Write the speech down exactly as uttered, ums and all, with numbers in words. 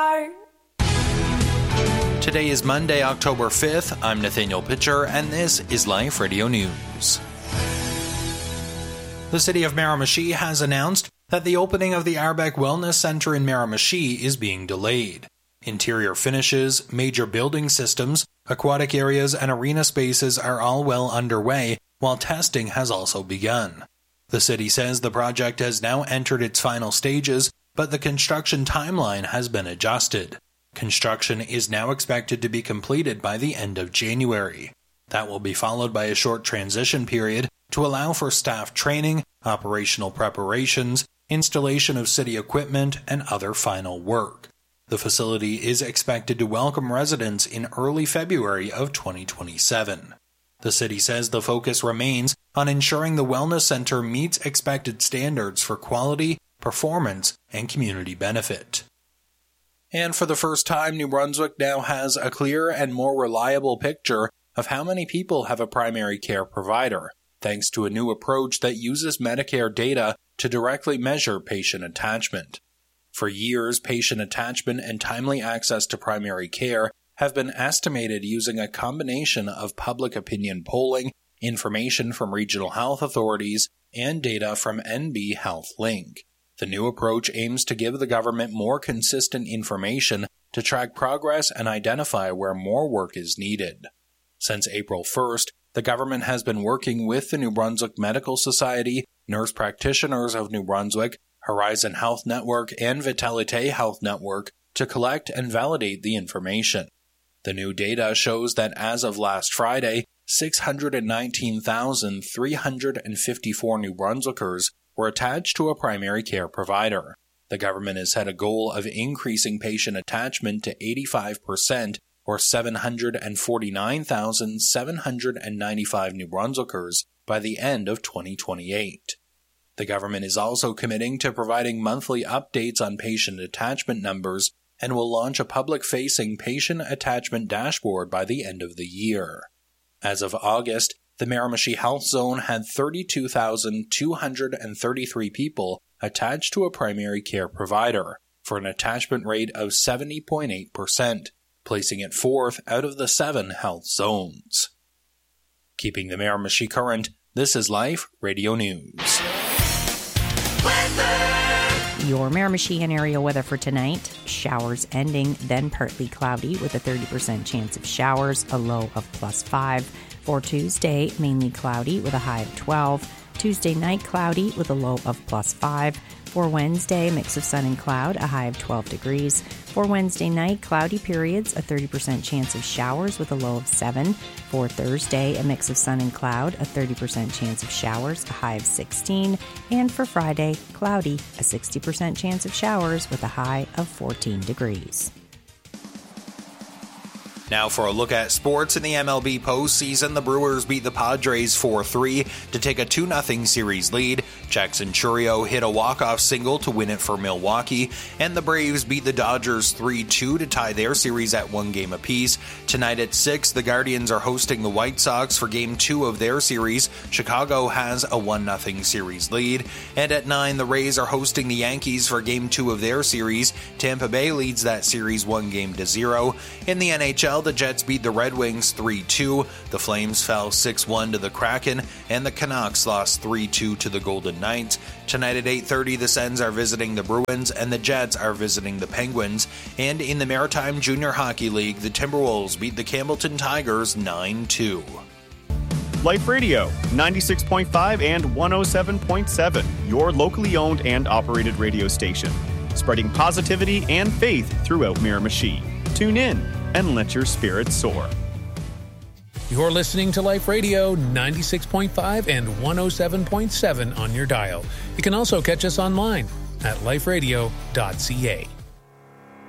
Today is Monday, October fifth. I'm Nathaniel Pitcher, and this is Life Radio News. The city of Miramichi has announced that the opening of the Arbec Wellness Center in Miramichi is being delayed. Interior finishes, major building systems, aquatic areas, and arena spaces are all well underway, while testing has also begun. The city says the project has now entered its final stages, but the construction timeline has been adjusted. Construction is now expected to be completed by the end of January. That will be followed by a short transition period to allow for staff training, operational preparations, installation of city equipment, and other final work. The facility is expected to welcome residents in early February of twenty twenty-seven. The city says the focus remains on ensuring the wellness center meets expected standards for quality, performance, and community benefit. And for the first time, New Brunswick now has a clearer and more reliable picture of how many people have a primary care provider, thanks to a new approach that uses Medicare data to directly measure patient attachment. For years, patient attachment and timely access to primary care have been estimated using a combination of public opinion polling, information from regional health authorities, and data from N B Health Link. The new approach aims to give the government more consistent information to track progress and identify where more work is needed. Since April first, the government has been working with the New Brunswick Medical Society, Nurse Practitioners of New Brunswick, Horizon Health Network, and Vitalite Health Network to collect and validate the information. The new data shows that as of last Friday, six hundred nineteen thousand three hundred fifty-four New Brunswickers were attached to a primary care provider. The government has set a goal of increasing patient attachment to eighty-five percent, or seven hundred forty-nine thousand seven hundred ninety-five New Brunswickers, by the end of twenty twenty-eight. The government is also committing to providing monthly updates on patient attachment numbers and will launch a public-facing patient attachment dashboard by the end of the year. As of August, the Miramichi Health Zone had thirty-two thousand two hundred thirty-three people attached to a primary care provider, for an attachment rate of seventy point eight percent, placing it fourth out of the seven health zones. Keeping the Miramichi current, this is Life Radio News. Your Miramichi and area weather for tonight: showers ending, then partly cloudy with a thirty percent chance of showers, a low of plus five. For Tuesday, mainly cloudy with a high of twelve. Tuesday night, cloudy with a low of plus five. For Wednesday, a mix of sun and cloud, a high of twelve degrees. For Wednesday night, cloudy periods, a thirty percent chance of showers with a low of seven. For Thursday, a mix of sun and cloud, a thirty percent chance of showers, a high of sixteen. And for Friday, cloudy, a sixty percent chance of showers with a high of fourteen degrees. Now for a look at sports in the M L B postseason, the Brewers beat the Padres four three to take a two nothing series lead. Jackson Chourio hit a walk-off single to win it for Milwaukee, and the Braves beat the Dodgers three two to tie their series at one game apiece. Tonight at six, the Guardians are hosting the White Sox for game two of their series. Chicago has a one nothing series lead. And at nine, the Rays are hosting the Yankees for game two of their series. Tampa Bay leads that series one game to zero. In the N H L, the Jets beat the Red Wings three two, the Flames fell six one to the Kraken, and the Canucks lost three two to the Golden Knights. Tonight at eight thirty, the Sens are visiting the Bruins, and the Jets are visiting the Penguins. And in the Maritime Junior Hockey League, the Timberwolves beat the Campbellton Tigers nine two. Life Radio, ninety-six point five and one oh seven point seven, your locally owned and operated radio station, spreading positivity and faith throughout Miramichi. Tune in and let your spirits soar. You're listening to Life Radio ninety-six point five and one oh seven point seven on your dial. You can also catch us online at life radio dot c a.